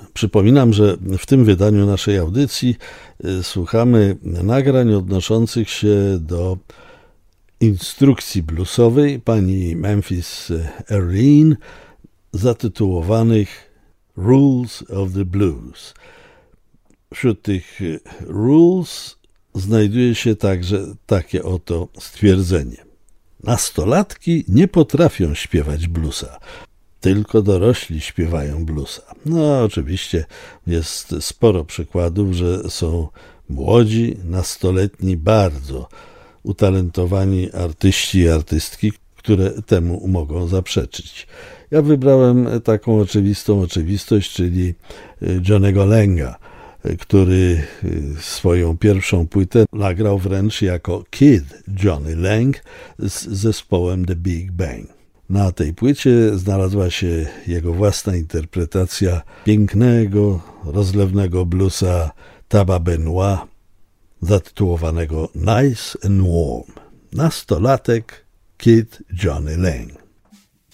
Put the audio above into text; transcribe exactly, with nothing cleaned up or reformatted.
Przypominam, że w tym wydaniu naszej audycji słuchamy nagrań odnoszących się do instrukcji bluesowej pani Memphis Erlene zatytułowanych Rules of the Blues. Wśród tych rules znajduje się także takie oto stwierdzenie. Nastolatki nie potrafią śpiewać bluesa. Tylko dorośli śpiewają bluesa. No oczywiście jest sporo przykładów, że są młodzi, nastoletni, bardzo utalentowani artyści i artystki, które temu mogą zaprzeczyć. Ja wybrałem taką oczywistą oczywistość, czyli Johnny'ego Langa, który swoją pierwszą płytę nagrał wręcz jako Kid Johnny Lang z zespołem The Big Bang. Na tej płycie znalazła się jego własna interpretacja pięknego, rozlewnego bluesa Taba Benoit, zatytułowanego Nice and Warm. Nastolatek Kid Johnny Lang.